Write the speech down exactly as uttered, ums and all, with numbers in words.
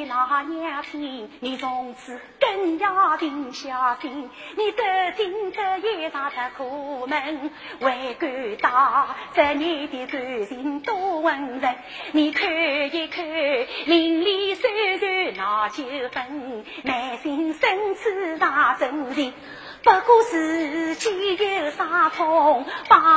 老娘亲，你从此更要定小心。你走进这夜上的苦门，会感到这你的感情多温润。你看一看邻里虽然闹纠纷，内心深处大真情。不过自己有伤痛，把